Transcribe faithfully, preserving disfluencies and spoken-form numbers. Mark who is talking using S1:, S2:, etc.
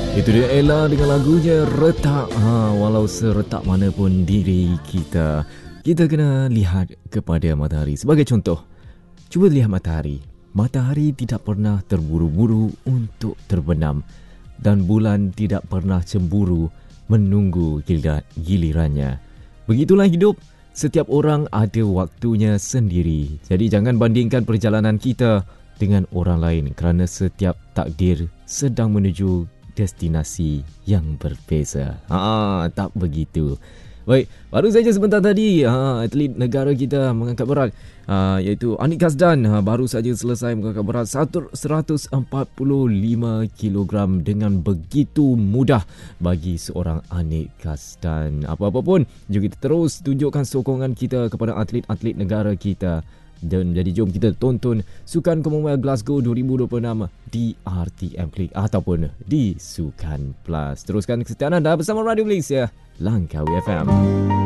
S1: Itu dia Ella dengan lagunya Retak. Ha, walau seretak mana pun diri kita, kita kena lihat kepada matahari. Sebagai contoh, cuba lihat matahari. Matahari tidak pernah terburu-buru untuk terbenam, dan bulan tidak pernah cemburu menunggu gilirannya. Begitulah hidup. Setiap orang ada waktunya sendiri. Jadi jangan bandingkan perjalanan kita dengan orang lain, kerana setiap takdir sedang menuju destinasi yang berbeza. Ha, tak begitu. Baik, baru saja sebentar tadi ha, atlet negara kita mengangkat berat, ha, iaitu Anik Kasdan, ha, baru saja selesai mengangkat berat seratus empat puluh lima kilogram dengan begitu mudah bagi seorang Anik Kasdan. Apa-apa pun, jom kita terus tunjukkan sokongan kita kepada atlet-atlet negara kita. Dan jadi jom kita tonton Sukan Commonwealth Glasgow dua ribu dua puluh enam di R T M Klik ataupun di Sukan Plus. Teruskan kesetiaan anda bersama Radio Malaysia, Langkawi F M.